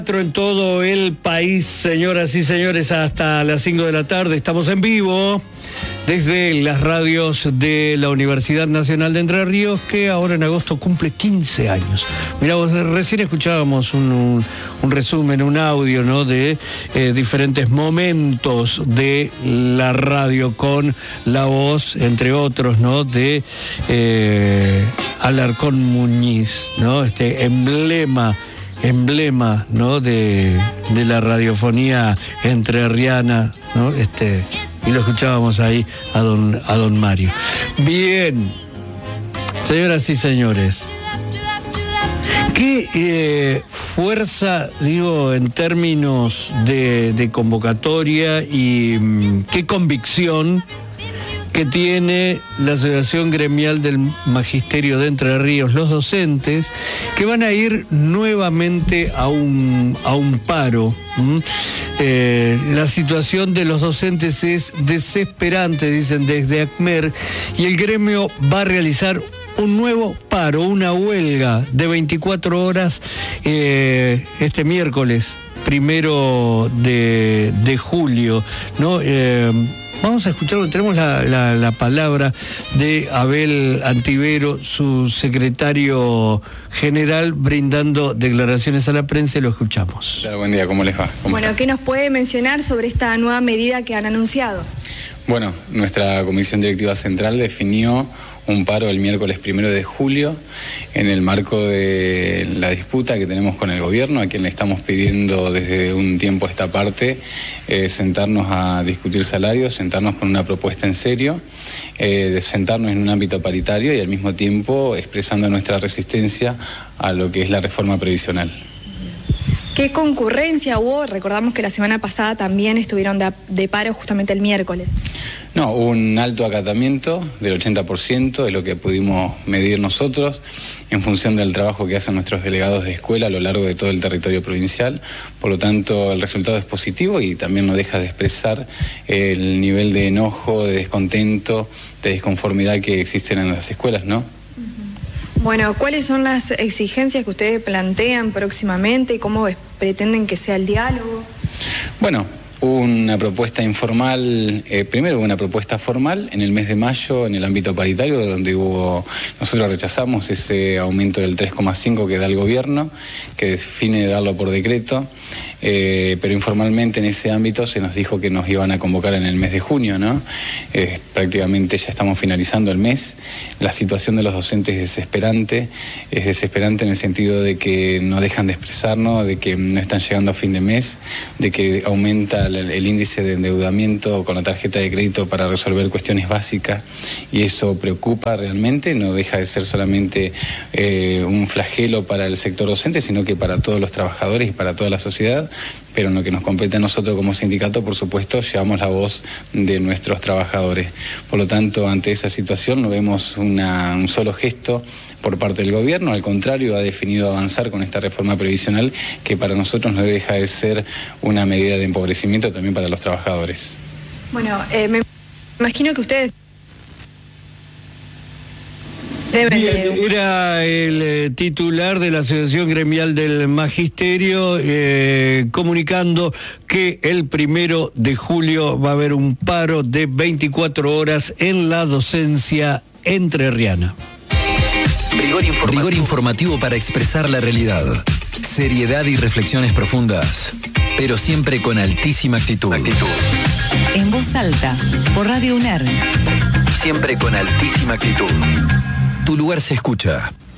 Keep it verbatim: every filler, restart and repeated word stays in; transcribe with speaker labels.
Speaker 1: En todo el país, señoras y señores, hasta las cinco de la tarde estamos en vivo desde las radios de la Universidad Nacional de Entre Ríos, que ahora en agosto cumple quince años. Mirá, vos recién escuchábamos un, un, un resumen, un audio, ¿no?, de eh, diferentes momentos de la radio con la voz, entre otros, ¿no?, de eh, Alarcón Muñiz, ¿no?, este emblema emblema, ¿no?, de, de la radiofonía entrerriana, ¿no? Este, y lo escuchábamos ahí a don, a don Mario. Bien, señoras y señores, qué eh, fuerza, digo, en términos de, de convocatoria y mm, qué convicción que tiene la Asociación Gremial del Magisterio de Entre Ríos, los docentes, que van a ir nuevamente a un, a un paro. ¿Mm? Eh, la situación de los docentes es desesperante, dicen desde ACMER, y el gremio va a realizar un nuevo paro, una huelga de veinticuatro horas eh, este miércoles, primero de, de julio, ¿no? Eh, Vamos a escucharlo, tenemos la, la, la palabra de Abel Antivero, su secretario general, brindando declaraciones a la prensa, y lo escuchamos.
Speaker 2: Claro, buen día, ¿cómo les va? ¿Cómo
Speaker 3: bueno, está? ¿Qué nos puede mencionar sobre esta nueva medida que han anunciado?
Speaker 2: Bueno, nuestra Comisión Directiva Central definió un paro el miércoles primero de julio en el marco de la disputa que tenemos con el gobierno, a quien le estamos pidiendo desde un tiempo a esta parte eh, sentarnos a discutir salarios, sentarnos con una propuesta en serio, eh, de sentarnos en un ámbito paritario y al mismo tiempo expresando nuestra resistencia a lo que es la reforma previsional.
Speaker 3: ¿Qué concurrencia hubo? Recordamos que la semana pasada también estuvieron de, de paro justamente el miércoles.
Speaker 2: No, hubo un alto acatamiento del ochenta por ciento de lo que pudimos medir nosotros en función del trabajo que hacen nuestros delegados de escuela a lo largo de todo el territorio provincial. Por lo tanto, el resultado es positivo y también no deja de expresar el nivel de enojo, de descontento, de desconformidad que existen en las escuelas, ¿no?
Speaker 3: Bueno, ¿cuáles son las exigencias que ustedes plantean próximamente y cómo pretenden que sea el diálogo?
Speaker 2: Bueno, una propuesta informal, eh, primero una propuesta formal en el mes de mayo en el ámbito paritario, donde hubo, nosotros rechazamos ese aumento del tres coma cinco que da el gobierno, que define darlo por decreto, eh, pero informalmente en ese ámbito se nos dijo que nos iban a convocar en el mes de junio, ¿no? Eh, prácticamente ya estamos finalizando el mes. La situación de los docentes es desesperante, es desesperante en el sentido de que no dejan de expresarnos, de que no están llegando a fin de mes, de que aumenta el, el índice de endeudamiento con la tarjeta de crédito para resolver cuestiones básicas, y eso preocupa realmente, no deja de ser solamente eh, un flagelo para el sector docente, sino que para todos los trabajadores y para toda la sociedad. Pero en lo que nos compete a nosotros como sindicato, por supuesto, llevamos la voz de nuestros trabajadores. Por lo tanto, ante esa situación no vemos una, un solo gesto por parte del gobierno, al contrario, ha definido avanzar con esta reforma previsional que para nosotros no deja de ser una medida de empobrecimiento también para los trabajadores.
Speaker 3: Bueno, eh, me imagino que ustedes...
Speaker 1: Bien, era el eh, titular de la Asociación Gremial del Magisterio eh, comunicando que el primero de julio va a haber un paro de veinticuatro horas en la docencia entrerriana.
Speaker 4: Rigor informativo. Rigor informativo para expresar la realidad. Seriedad y reflexiones profundas, pero siempre con altísima actitud. actitud.
Speaker 5: En voz alta, por Radio UNER.
Speaker 4: Siempre con altísima actitud. Tu lugar se escucha.